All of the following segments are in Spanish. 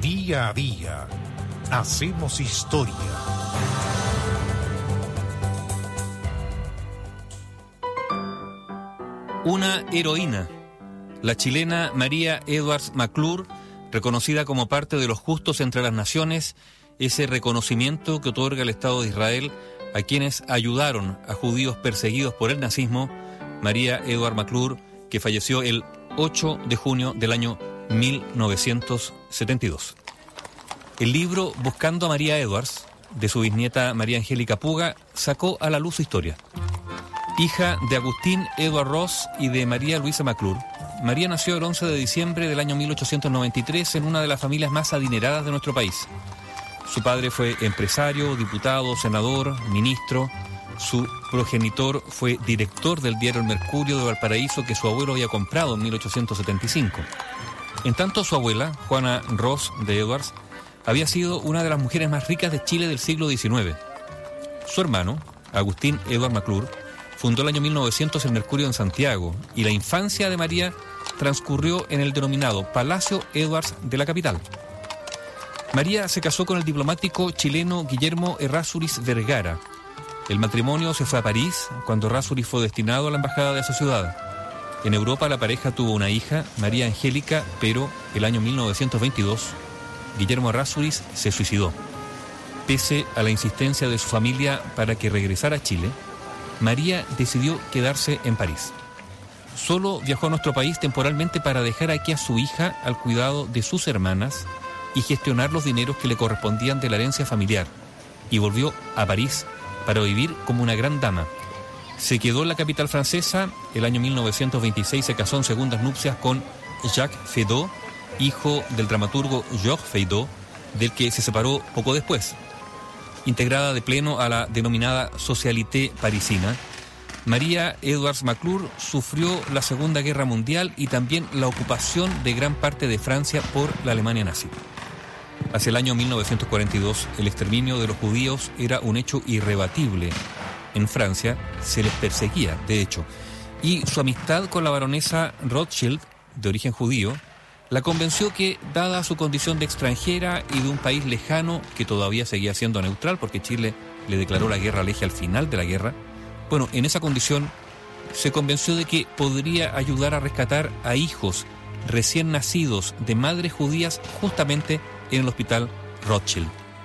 Día a día hacemos historia. Una heroína, la chilena María Edwards McClure, reconocida como parte de los justos entre las naciones, ese reconocimiento que otorga el Estado de Israel a quienes ayudaron a judíos perseguidos por el nazismo. María Edwards McClure, que falleció el 8 de junio del año 1972. El libro Buscando a María Edwards, de su bisnieta María Angélica Puga, sacó a la luz su historia. Hija de Agustín Edward Ross y de María Luisa McClure, María nació el 11 de diciembre del año 1893 en una de las familias más adineradas de nuestro país. Su padre fue empresario, diputado, senador, ministro. Su progenitor fue director del diario El Mercurio de Valparaíso, que su abuelo había comprado en 1875. En tanto, su abuela, Juana Ross de Edwards, había sido una de las mujeres más ricas de Chile del siglo XIX. Su hermano, Agustín Edward McClure, fundó el año 1900 el Mercurio en Santiago, y la infancia de María transcurrió en el denominado Palacio Edwards de la capital. María se casó con el diplomático chileno Guillermo Errázuriz Vergara. El matrimonio se fue a París cuando Errázuriz fue destinado a la embajada de esa ciudad. En Europa la pareja tuvo una hija, María Angélica, pero el año 1922 Guillermo Errázuriz se suicidó. Pese a la insistencia de su familia para que regresara a Chile, María decidió quedarse en París. Solo viajó a nuestro país temporalmente para dejar aquí a su hija al cuidado de sus hermanas y gestionar los dineros que le correspondían de la herencia familiar, y volvió a París para vivir como una gran dama. Se quedó en la capital francesa. El año 1926 se casó en segundas nupcias con Jacques Feydeau, hijo del dramaturgo Georges Feydeau, del que se separó poco después. Integrada de pleno a la denominada socialité parisina, María Edwards McClure sufrió la Segunda Guerra Mundial y también la ocupación de gran parte de Francia por la Alemania nazi. Hacia el año 1942, el exterminio de los judíos era un hecho irrebatible. En Francia se les perseguía, de hecho, y su amistad con la baronesa Rothschild, de origen judío, la convenció que, dada su condición de extranjera y de un país lejano que todavía seguía siendo neutral, porque Chile le declaró la guerra al eje al final de la guerra, bueno, en esa condición se convenció de que podría ayudar a rescatar a hijos recién nacidos de madres judías justamente en el hospital Rothschild.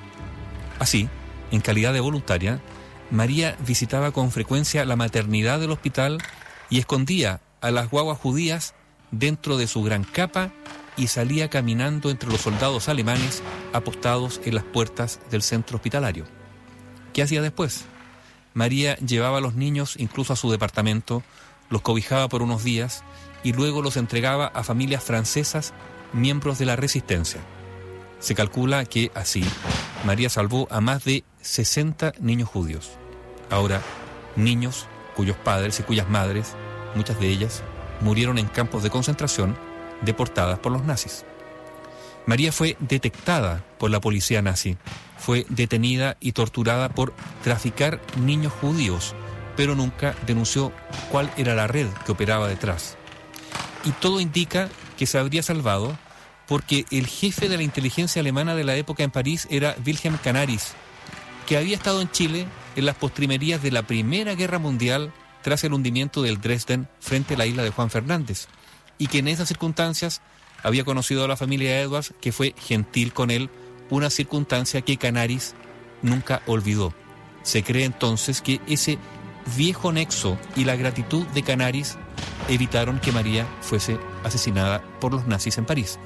Así, en calidad de voluntaria, María visitaba con frecuencia la maternidad del hospital y escondía a las guaguas judías dentro de su gran capa y salía caminando entre los soldados alemanes apostados en las puertas del centro hospitalario. ¿Qué hacía después? María llevaba a los niños incluso a su departamento, los cobijaba por unos días y luego los entregaba a familias francesas, miembros de la resistencia. Se calcula que así María salvó a más de 60 niños judíos. Ahora, niños cuyos padres y cuyas madres, muchas de ellas, murieron en campos de concentración deportadas por los nazis. María fue detectada por la policía nazi, fue detenida y torturada por traficar niños judíos, pero nunca denunció cuál era la red que operaba detrás. Y todo indica que se habría salvado porque el jefe de la inteligencia alemana de la época en París era Wilhelm Canaris, que había estado en Chile en las postrimerías de la Primera Guerra Mundial tras el hundimiento del Dresden frente a la isla de Juan Fernández, y que en esas circunstancias había conocido a la familia Edwards, que fue gentil con él, una circunstancia que Canaris nunca olvidó. Se cree entonces que ese viejo nexo y la gratitud de Canaris evitaron que María fuese asesinada por los nazis en París.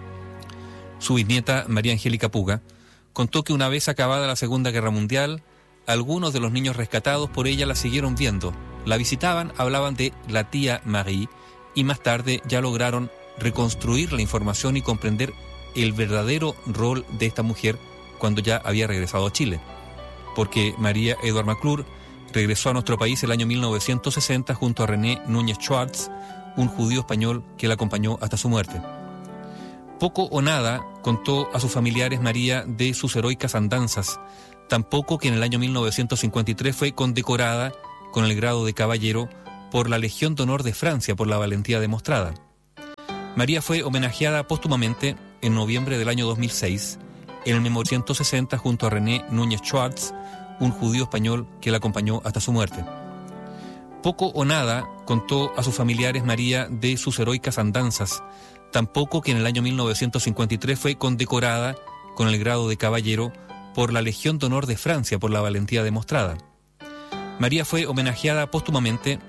Su bisnieta, María Angélica Puga, contó que una vez acabada la Segunda Guerra Mundial, algunos de los niños rescatados por ella la siguieron viendo, la visitaban, hablaban de la tía Marie y más tarde ya lograron reconstruir la información y comprender el verdadero rol de esta mujer cuando ya había regresado a Chile. Porque María Edwards McClure regresó a nuestro país el año 1960 junto a René Núñez Schwartz, un judío español que la acompañó hasta su muerte. Poco o nada contó a sus familiares María de sus heroicas andanzas, tampoco que en el año 1953 fue condecorada con el grado de caballero por la Legión de Honor de Francia por la valentía demostrada. María fue homenajeada póstumamente en noviembre del año 2006 en el Memorial 160 junto a René Núñez Schwartz, un judío español que la acompañó hasta su muerte. Poco o nada contó a sus familiares María de sus heroicas andanzas, tampoco que en el año 1953 fue condecorada con el grado de caballero por la Legión de Honor de Francia por la valentía demostrada. María fue homenajeada póstumamente